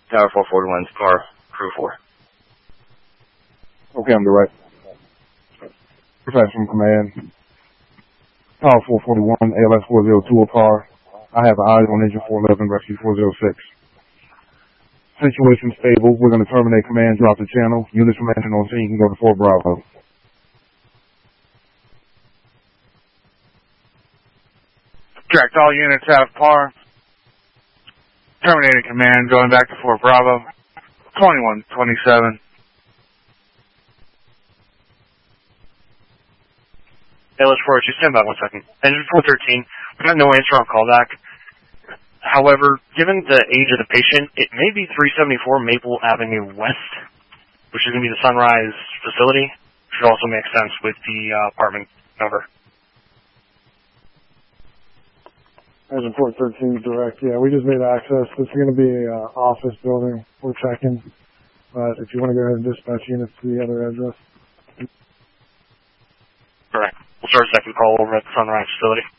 Tower 441's car, crew 4. Okay, I'm direct. Professional command. Tower 441, ALS 402 par. I have eyes on engine 411, rescue 406. Situation stable. We're going to terminate command, drop the channel. Units from engine on scene can go to 4 Bravo. Direct all units out of par. Terminating command, going back to 4 Bravo. 2127. ALS 402, stand by 1 second. Engine 413, we got no answer on callback. However, given the age of the patient, it may be 374 Maple Avenue West, which is going to be the Sunrise facility. Should also make sense with the apartment number. Engine 413 direct. Yeah, we just made access. This is going to be an office building. We're checking. But if you want to go ahead and dispatch units to the other address. Correct. We'll start a second call over at the Sunrise facility.